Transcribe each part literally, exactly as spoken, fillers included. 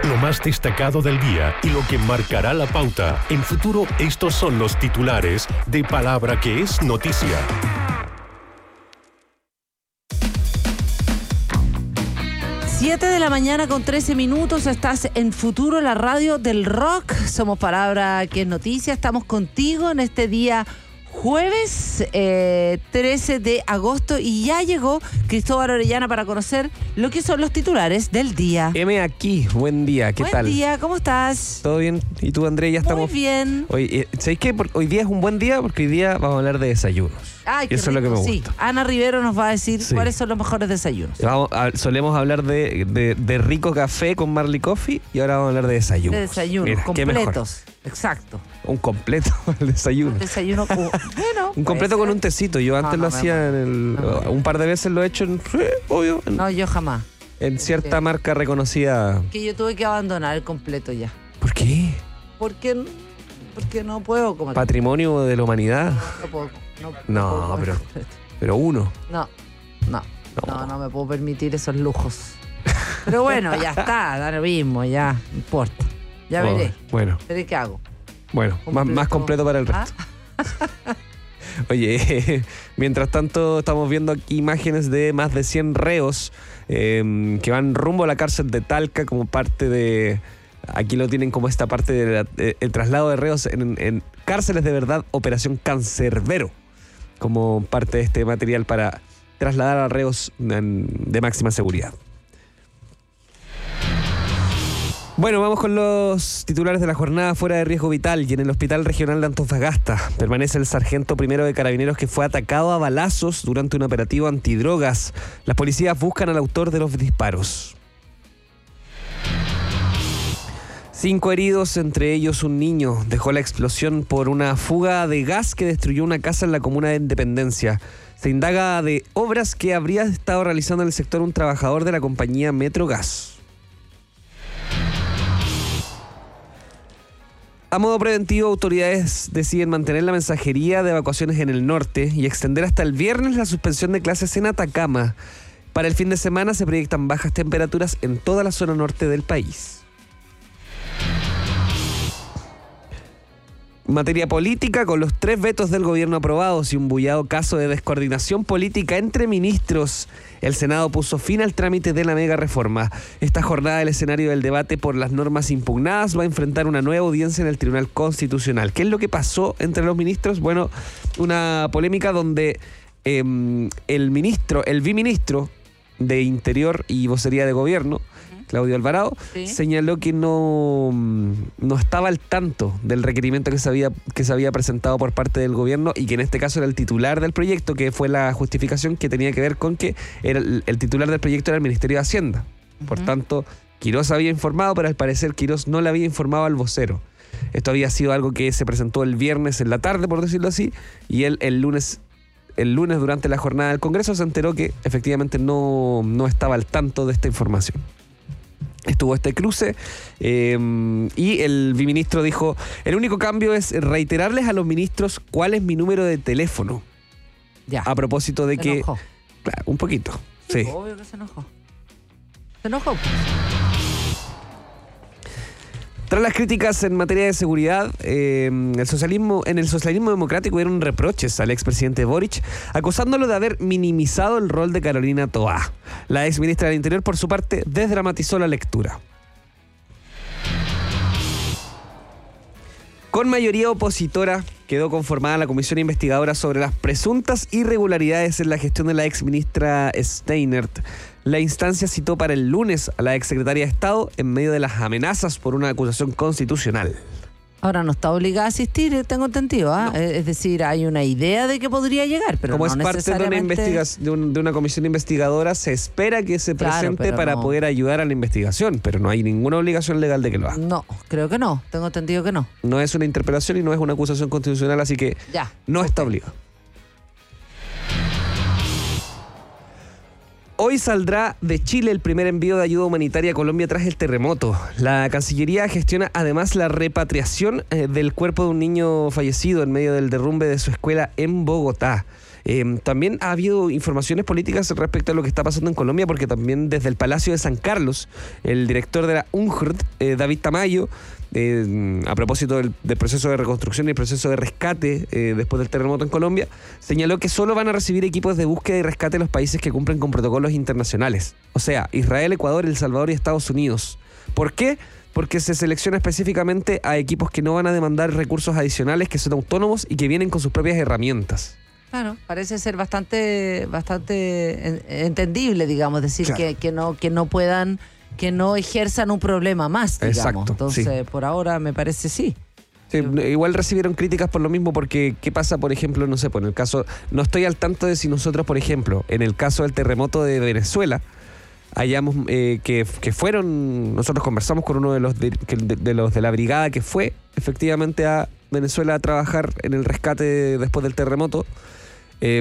Lo más destacado del día y lo que marcará la pauta. En Futuro, estos son los titulares de Palabra que es noticia. siete de la mañana con trece minutos, estás en Futuro, la radio del rock. Somos Palabra que es noticia, estamos contigo en este día jueves eh, trece de agosto y ya llegó Cristóbal Orellana para conocer lo que son los titulares del día. M aquí, buen día, ¿qué Buen tal? Buen día, ¿cómo estás? ¿Todo bien? ¿Y tú, André? Ya estamos. Muy bien. Hoy, eh, ¿sabéis qué? Por- Hoy día es un buen día porque hoy día vamos a hablar de desayunos. Ay, qué Eso rico, es lo que me sí. gusta. Ana Rivero nos va a decir Sí. cuáles son los mejores desayunos. Vamos a- solemos hablar de, de, de rico café con Marley Coffee y ahora vamos a hablar de desayunos. De desayunos, Mira, qué mejor. completos. Exacto. Un completo el desayuno. Desayuno, uh, bueno. Un completo con un tecito. Yo antes No, lo no me hacía en gusta. el, No. un par de veces lo he hecho en, sí, obvio, en, No, yo jamás. en cierta Sí. marca reconocida. Que yo tuve que abandonar el completo ya. ¿Por qué? Porque, porque no puedo comer. Patrimonio de la humanidad. No puedo. No, No, puedo comer pero- completo. Pero uno. No, no, No. no, no me puedo permitir esos lujos. Pero bueno, ya está, da lo mismo, ya, no importa. Ya Oh, veré, Bueno, veré qué hago. bueno, más, más completo para el resto. ¿Ah? Oye, mientras tanto estamos viendo aquí imágenes de más de cien reos eh, que van rumbo a la cárcel de Talca como parte de... Aquí lo tienen como esta parte del de, el traslado de reos en, en cárceles de verdad, Operación Cancerbero, como parte de este material para trasladar a reos en, de máxima seguridad. Bueno, vamos con los titulares de la jornada. Fuera de riesgo vital y en el Hospital Regional de Antofagasta permanece el sargento primero de Carabineros que fue atacado a balazos durante un operativo antidrogas. Las policías buscan al autor de los disparos. Cinco heridos, entre ellos un niño, dejó la explosión por una fuga de gas que destruyó una casa en la comuna de Independencia. Se indaga de obras que habría estado realizando en el sector un trabajador de la compañía Metrogas. A modo preventivo, autoridades deciden mantener la mensajería de evacuaciones en el norte y extender hasta el viernes la suspensión de clases en Atacama. Para el fin de semana se proyectan bajas temperaturas en toda la zona norte del país. Materia política, con los tres vetos del gobierno aprobados y un bullado caso de descoordinación política entre ministros, el Senado puso fin al trámite de la mega reforma. Esta jornada, el escenario del debate por las normas impugnadas, va a enfrentar una nueva audiencia en el Tribunal Constitucional. ¿Qué es lo que pasó entre los ministros? Bueno, una polémica donde eh, el ministro, el biministro de Interior y Vocería de Gobierno, Claudio Alvarado, Sí. señaló que no, no estaba al tanto del requerimiento que se, había, que se había presentado por parte del gobierno y que en este caso era el titular del proyecto, que fue la justificación que tenía que ver con que era el, el titular del proyecto era el Ministerio de Hacienda. Por Ujú. tanto, Quirós había informado, pero al parecer Quirós no le había informado al vocero. Esto había sido algo que se presentó el viernes en la tarde, por decirlo así, y él el lunes... El lunes, durante la jornada del Congreso, se enteró que efectivamente no, no estaba al tanto de esta información. Estuvo este cruce eh, y el biministro dijo: el único cambio es reiterarles a los ministros cuál es mi número de teléfono. Ya. A propósito de Se que... enojó. Claro, un poquito, sí. Obvio que se enojó. Se enojó. Tras las críticas en materia de seguridad, eh, el socialismo, en el socialismo democrático dieron reproches al expresidente Boric, acusándolo de haber minimizado el rol de Carolina Toá. La exministra del Interior, por su parte, desdramatizó la lectura. Con mayoría opositora, quedó conformada la comisión investigadora sobre las presuntas irregularidades en la gestión de la exministra Steinert. La instancia citó para el lunes a la exsecretaria de Estado en medio de las amenazas por una acusación constitucional. Ahora no está obligada a asistir, tengo entendido, ¿ah? No. Es decir, hay una idea de que podría llegar, pero Como no es parte de una, necesariamente... investigación, de, un- de una comisión investigadora, se espera que se Claro, presente pero para no. poder ayudar a la investigación, pero no hay ninguna obligación legal de que lo haga. No, creo que no, tengo entendido que no. No es una interpelación y no es una acusación constitucional, así que Ya. no ok. está obligado. Hoy saldrá de Chile el primer envío de ayuda humanitaria a Colombia tras el terremoto. La Cancillería gestiona además la repatriación eh, del cuerpo de un niño fallecido en medio del derrumbe de su escuela en Bogotá. Eh, también ha habido informaciones políticas respecto a lo que está pasando en Colombia, porque también desde el Palacio de San Carlos, el director de la U N C R D, eh, David Tamayo, Eh, a propósito del, del proceso de reconstrucción y el proceso de rescate eh, después del terremoto en Colombia, señaló que solo van a recibir equipos de búsqueda y rescate los países que cumplen con protocolos internacionales. O sea, Israel, Ecuador, El Salvador y Estados Unidos. ¿Por qué? Porque se selecciona específicamente a equipos que no van a demandar recursos adicionales, que son autónomos y que vienen con sus propias herramientas. Claro, parece ser bastante, bastante entendible, digamos, decir claro. que, que no, que no puedan... que no ejerzan un problema más, digamos. Exacto, Entonces, sí. por ahora me parece sí. Sí, igual recibieron críticas por lo mismo, porque ¿qué pasa, por ejemplo? No sé, pues en el caso, no estoy al tanto de si nosotros, por ejemplo, en el caso del terremoto de Venezuela, hayamos, eh, que, que fueron, nosotros conversamos con uno de los de, de, de los de la brigada que fue efectivamente a Venezuela a trabajar en el rescate después del terremoto. Eh,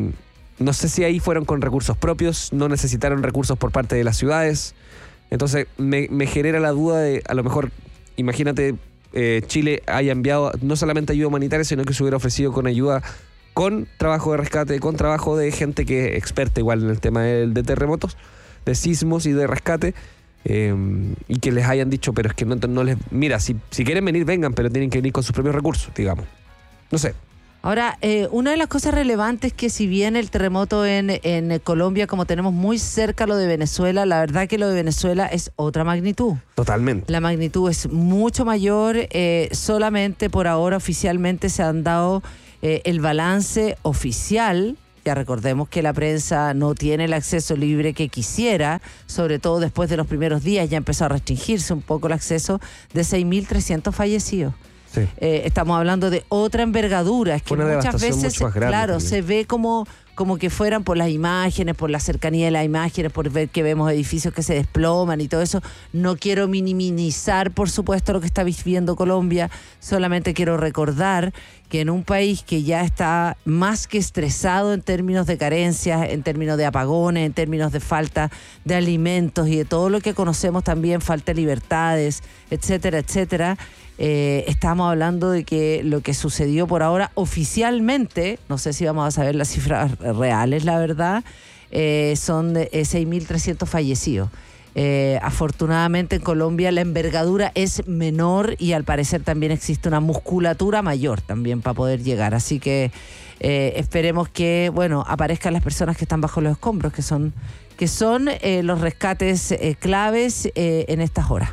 no sé si ahí fueron con recursos propios, no necesitaron recursos por parte de las ciudades. Entonces me, me genera la duda de, a lo mejor, imagínate, eh, Chile haya enviado no solamente ayuda humanitaria, sino que se hubiera ofrecido con ayuda, con trabajo de rescate, con trabajo de gente que es experta igual en el tema de, de terremotos, de sismos y de rescate, eh, y que les hayan dicho, pero es que no, no les... Mira, si, si quieren venir, vengan, pero tienen que venir con sus propios recursos, digamos. No sé. Ahora, eh, una de las cosas relevantes que si bien el terremoto en, en Colombia, como tenemos muy cerca lo de Venezuela, la verdad que lo de Venezuela es otra magnitud. Totalmente. La magnitud es mucho mayor, eh, solamente por ahora oficialmente se han dado eh, el balance oficial. Ya recordemos que la prensa no tiene el acceso libre que quisiera, sobre todo después de los primeros días ya empezó a restringirse un poco el acceso, de seis mil trescientos fallecidos. Sí. Eh, estamos hablando de otra envergadura. Es que una muchas veces, mucho más grande, claro, también. se ve como, como que fueran por las imágenes, por la cercanía de las imágenes, por ver que vemos edificios que se desploman y todo eso. No quiero minimizar, por supuesto, lo que está viviendo Colombia, solamente quiero recordar que en un país que ya está más que estresado en términos de carencias, en términos de apagones, en términos de falta de alimentos y de todo lo que conocemos también, falta de libertades, etcétera, etcétera, Eh, estamos hablando de que lo que sucedió por ahora oficialmente, no sé si vamos a saber las cifras reales, la verdad, eh, son de, eh, seis mil trescientos fallecidos. Eh, afortunadamente en Colombia la envergadura es menor y al parecer también existe una musculatura mayor también para poder llegar. Así que eh, esperemos que, bueno, aparezcan las personas que están bajo los escombros, que son, que son eh, los rescates eh, claves eh, en estas horas.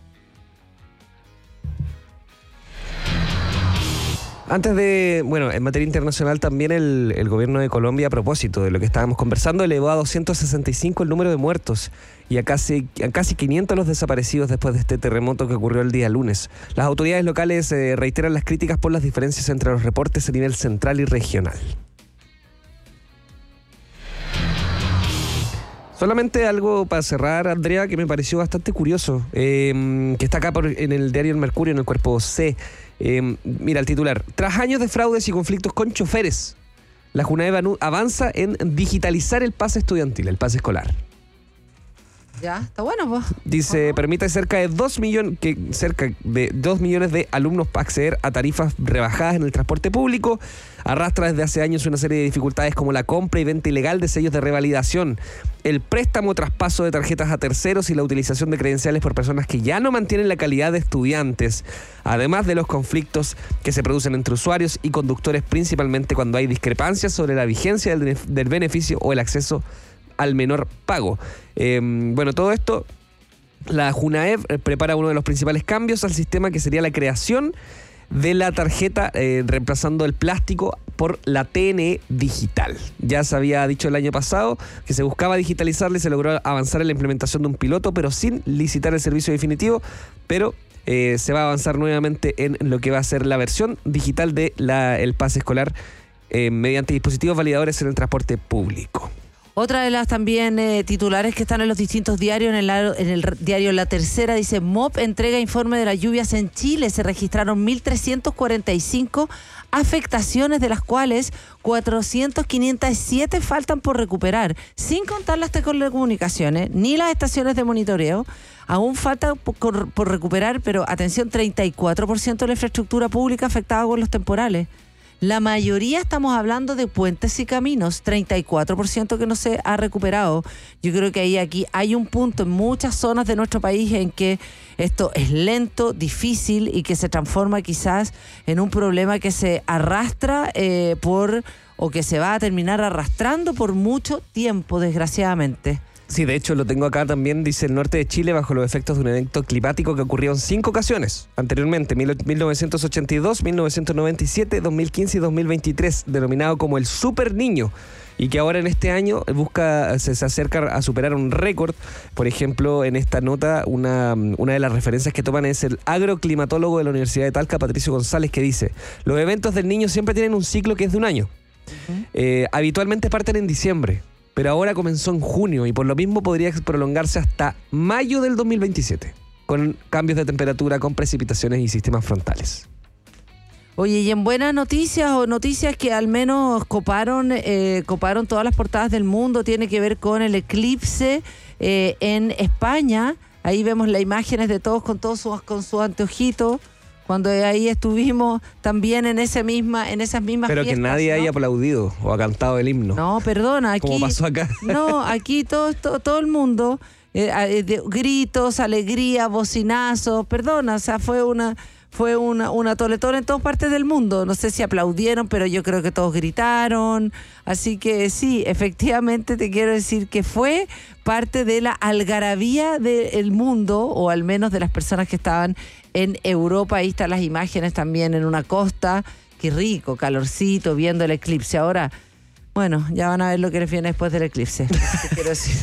Antes de, bueno, en materia internacional también el, el gobierno de Colombia, a propósito de lo que estábamos conversando, elevó a doscientos sesenta y cinco el número de muertos y a casi, a casi quinientos los desaparecidos después de este terremoto que ocurrió el día lunes. Las autoridades locales eh, reiteran las críticas por las diferencias entre los reportes a nivel central y regional. Solamente algo para cerrar, Andrea, que me pareció bastante curioso, eh, que está acá por, en el diario El Mercurio, en el cuerpo C. Eh, mira el titular: tras años de fraudes y conflictos con choferes, la Junaev avanza en digitalizar el pase estudiantil, el pase escolar. Ya, está bueno, pues. Dice, uh-huh. permite cerca de dos millones, que cerca de dos millones de alumnos acceder a tarifas rebajadas en el transporte público. Arrastra desde hace años una serie de dificultades como la compra y venta ilegal de sellos de revalidación, el préstamo traspaso de tarjetas a terceros y la utilización de credenciales por personas que ya no mantienen la calidad de estudiantes, además de los conflictos que se producen entre usuarios y conductores, principalmente cuando hay discrepancias sobre la vigencia del, del beneficio o el acceso al menor pago. Eh, bueno, todo esto, la Junaev prepara uno de los principales cambios al sistema, que sería la creación de la tarjeta, eh, reemplazando el plástico por la T N E digital. Ya se había dicho el año pasado que se buscaba digitalizarla y se logró avanzar en la implementación de un piloto, pero sin licitar el servicio definitivo, pero eh, se va a avanzar nuevamente en lo que va a ser la versión digital de la, el pase escolar eh, mediante dispositivos validadores en el transporte público. Otra de las también eh, titulares que están en los distintos diarios, en el, en el diario La Tercera, dice: M O P entrega informe de las lluvias en Chile. Se registraron mil trescientas cuarenta y cinco afectaciones, de las cuales cuatrocientas quinientas siete faltan por recuperar, sin contar las telecomunicaciones ni las estaciones de monitoreo. Aún falta por, por recuperar, pero atención, treinta y cuatro por ciento de la infraestructura pública afectada con los temporales. La mayoría estamos hablando de puentes y caminos, treinta y cuatro por ciento que no se ha recuperado. Yo creo que ahí aquí hay un punto en muchas zonas de nuestro país en que esto es lento, difícil y que se transforma quizás en un problema que se arrastra eh, por o que se va a terminar arrastrando por mucho tiempo, desgraciadamente. Sí, de hecho lo tengo acá también, dice el norte de Chile bajo los efectos de un evento climático que ocurrió en cinco ocasiones anteriormente, mil novecientos ochenta y dos, mil novecientos noventa y siete, dos mil quince y dos mil veintitrés, denominado como el Super Niño, y que ahora en este año busca, se, se acerca a superar un récord. Por ejemplo, en esta nota, una, una de las referencias que toman es el agroclimatólogo de la Universidad de Talca, Patricio González, que dice: los eventos del Niño siempre tienen un ciclo que es de un año. Uh-huh. Eh, habitualmente parten en diciembre, pero ahora comenzó en junio y por lo mismo podría prolongarse hasta mayo del dos mil veintisiete, con cambios de temperatura, con precipitaciones y sistemas frontales. Oye, y en buenas noticias o noticias que al menos coparon, eh, coparon todas las portadas del mundo, tiene que ver con el eclipse eh, en España. Ahí vemos las imágenes de todos con todos sus, con sus anteojitos. Cuando ahí estuvimos también en esa misma, en esas mismas Pero fiestas, que nadie ¿no? haya aplaudido o ha cantado el himno. No, perdona, aquí. ¿Cómo pasó acá? No, aquí todo, todo, todo el mundo, eh, de, gritos, alegría, bocinazos, perdona, o sea, fue una, fue una, una toletón en todas partes del mundo. No sé si aplaudieron, pero yo creo que todos gritaron. Así que sí, efectivamente te quiero decir que fue parte de la algarabía del mundo, o al menos de las personas que estaban en Europa. Ahí están las imágenes también en una costa. Qué rico, calorcito, viendo el eclipse. Ahora, bueno, ya van a ver lo que les viene después del eclipse. Te quiero decir.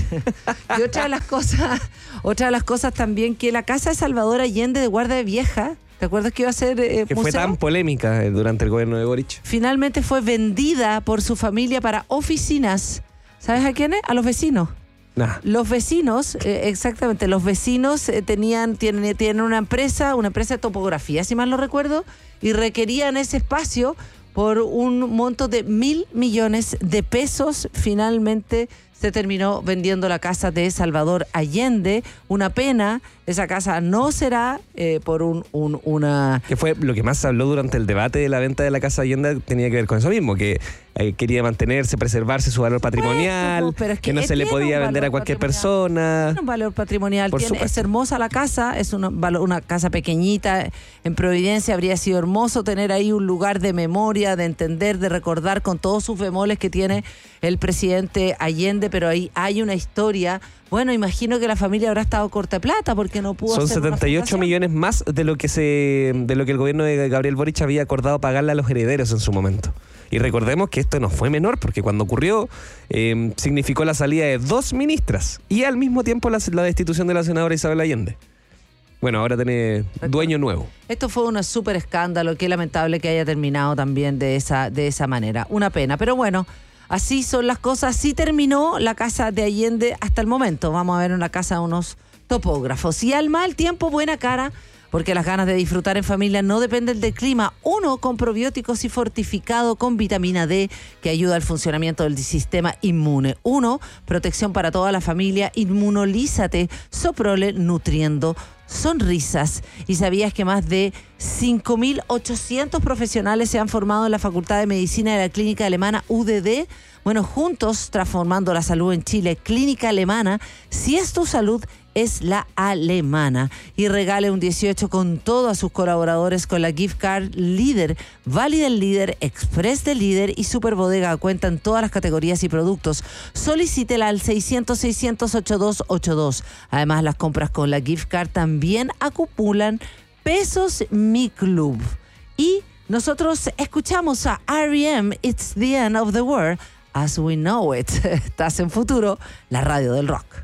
Y otra de las cosas, otra de las cosas también, que la casa de Salvador Allende de Guardia Vieja, ¿te acuerdas que iba a ser eh, que museo? Fue tan polémica durante el gobierno de Boric. Finalmente fue vendida por su familia para oficinas. ¿Sabes a quiénes? A los vecinos. Nah. Los vecinos, eh, exactamente, los vecinos eh, tenían, tienen, tienen una empresa, una empresa de topografía, si mal no recuerdo, y requerían ese espacio por un monto de mil millones de pesos. Finalmente se terminó vendiendo la casa de Salvador Allende. Una pena, esa casa no será eh, por un, un una... Que fue lo que más se habló durante el debate de la venta de la casa Allende, tenía que ver con eso mismo, que eh, quería mantenerse, preservarse su valor patrimonial, Bueno, pero es que que no se le podía vender a cualquier persona. Tiene un valor patrimonial, Por tiene, es supuesto. hermosa la casa, es una, una casa pequeñita en Providencia. Habría sido hermoso tener ahí un lugar de memoria, de entender, de recordar con todos sus bemoles que tiene el presidente Allende, pero ahí hay una historia. Bueno, imagino que la familia habrá estado corta de plata porque no pudo Son hacer una setenta y ocho fundación. millones más de lo que se de lo que el gobierno de Gabriel Boric había acordado pagarle a los herederos en su momento. Y recordemos que esto no fue menor, porque cuando ocurrió eh, significó la salida de dos ministras y al mismo tiempo la, la destitución de la senadora Isabel Allende. Bueno, ahora tiene dueño nuevo. Esto fue un súper escándalo, qué lamentable que haya terminado también de esa, de esa manera. Una pena, pero bueno, así son las cosas. Sí terminó la casa de Allende hasta el momento. Vamos a ver una casa de unos topógrafos. Y al mal tiempo, buena cara, porque las ganas de disfrutar en familia no dependen del clima. Uno con probióticos y fortificado con vitamina D, que ayuda al funcionamiento del sistema inmune. Uno, protección para toda la familia. Inmunolízate, Soprole, nutriendo sonrisas. ¿Y sabías que más de cinco mil ochocientos profesionales se han formado en la Facultad de Medicina de la Clínica Alemana U D D? Bueno, juntos transformando la salud en Chile. Clínica Alemana, si es tu salud, es la alemana. Y regale un dieciocho con todos sus colaboradores con la gift card Líder, Válida el Líder, Express del Líder y Super Bodega. Cuentan todas las categorías y productos. Solicítela al seiscientos, seiscientos, ochenta y dos ochenta y dos. Además, las compras con la gift card también acumulan pesos Mi Club. Y nosotros escuchamos a R E M, It's the End of the World, As We Know It. Estás en Futuro, la radio del rock.